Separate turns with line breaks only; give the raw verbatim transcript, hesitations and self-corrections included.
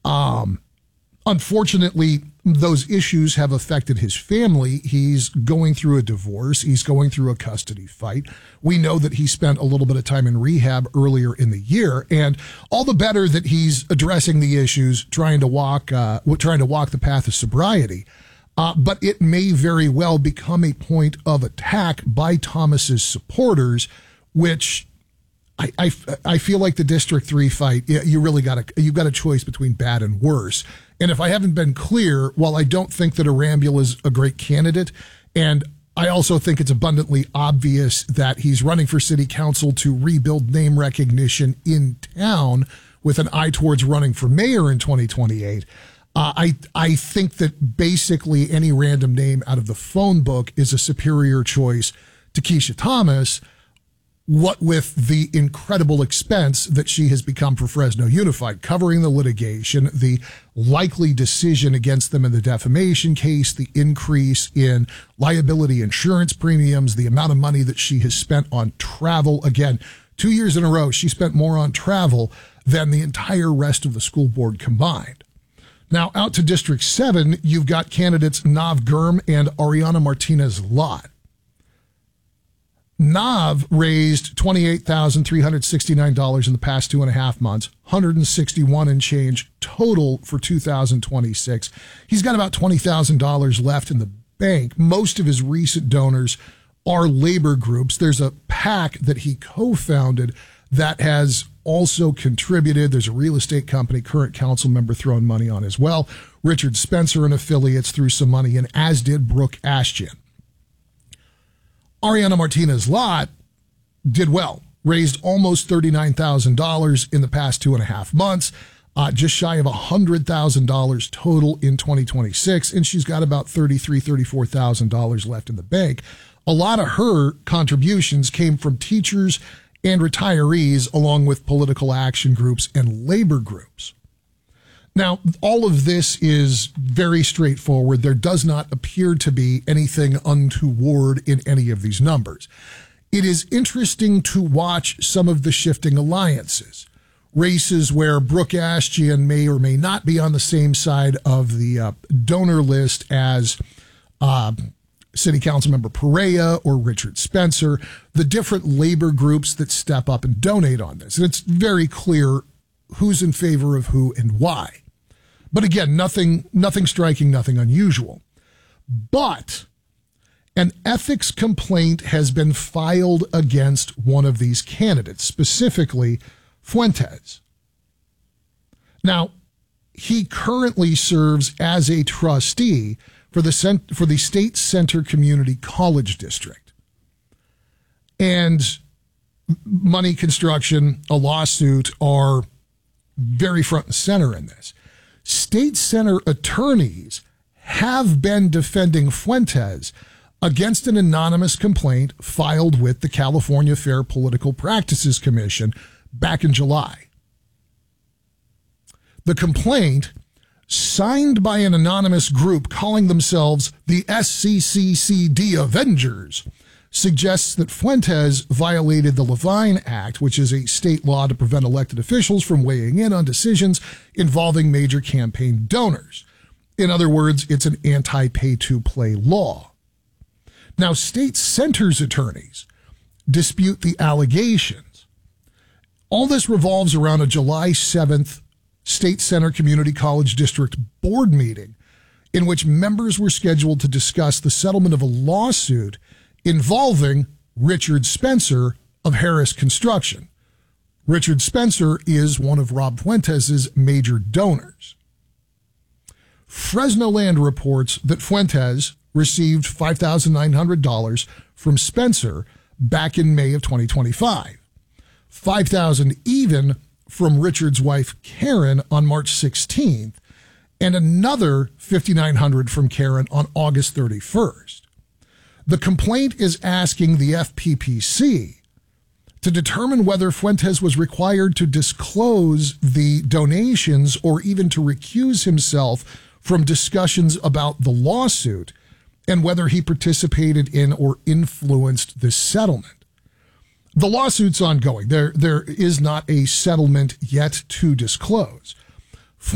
Um, unfortunately, those issues have affected his family. He's going through a divorce. He's going through a custody fight. We know that he spent a little bit of time in rehab earlier in the year, and all the better that he's addressing the issues, trying to walk, uh, trying to walk the path of sobriety. Uh, but it may very well become a point of attack by Thomas's supporters, which I, I, I feel like the District three fight, you really got a, you've got a choice between bad and worse. And if I haven't been clear, while I don't think that Arambula is a great candidate, and I also think it's abundantly obvious that he's running for city council to rebuild name recognition in town with an eye towards running for mayor in twenty twenty-eight, uh, I, I think that basically any random name out of the phone book is a superior choice to Keisha Thomas, what with the incredible expense that she has become for Fresno Unified, covering the litigation, the likely decision against them in the defamation case, the increase in liability insurance premiums, the amount of money that she has spent on travel. Again, two years in a row, she spent more on travel than the entire rest of the school board combined. Now, out to District seven, you've got candidates Nav Gurm and Ariana Martinez-Lott. Nav raised twenty-eight thousand three hundred sixty-nine dollars in the past two and a half months, one hundred sixty-one and change total for two thousand twenty-six. He's got about twenty thousand dollars left in the bank. Most of his recent donors are labor groups. There's a PAC that he co-founded that has also contributed. There's a real estate company, current council member, throwing money on as well. Richard Spencer and affiliates threw some money in, as did Brooke Ashton. Ariana Martinez-Lott did well, raised almost thirty-nine thousand dollars in the past two and a half months, uh, just shy of one hundred thousand dollars total in twenty twenty-six, and she's got about thirty-three thousand dollars, thirty-four thousand dollars left in the bank. A lot of her contributions came from teachers and retirees, along with political action groups and labor groups. Now, all of this is very straightforward. There does not appear to be anything untoward in any of these numbers. It is interesting to watch some of the shifting alliances. Races where Brooke Ashton may or may not be on the same side of the uh, donor list as uh, City Council Member Perea or Richard Spencer, the different labor groups that step up and donate on this. And it's very clear who's in favor of who and why. But again, nothing, nothing striking, nothing unusual. But an ethics complaint has been filed against one of these candidates, specifically Fuentes. Now, he currently serves as a trustee for the cent- for the State Center Community College District. And money, construction, a lawsuit are very front and center in this. State Center attorneys have been defending Fuentes against an anonymous complaint filed with the California Fair Political Practices Commission back in July. The complaint, signed by an anonymous group calling themselves the S C C C D Avengers, suggests that Fuentes violated the Levine Act, which is a state law to prevent elected officials from weighing in on decisions involving major campaign donors. In other words, it's an anti-pay-to-play law. Now, State Center's attorneys dispute the allegations. All this revolves around a July seventh State Center Community College District board meeting in which members were scheduled to discuss the settlement of a lawsuit involving Richard Spencer of Harris Construction. Richard Spencer is one of Rob Fuentes' major donors. Fresno Land reports that Fuentes received five thousand nine hundred dollars from Spencer back in May of twenty twenty-five, five thousand dollars even from Richard's wife Karen on March sixteenth, and another five thousand nine hundred dollars from Karen on August thirty-first. The complaint is asking the F P P C to determine whether Fuentes was required to disclose the donations or even to recuse himself from discussions about the lawsuit and whether he participated in or influenced this settlement. The lawsuit's ongoing. There, there is not a settlement yet to disclose.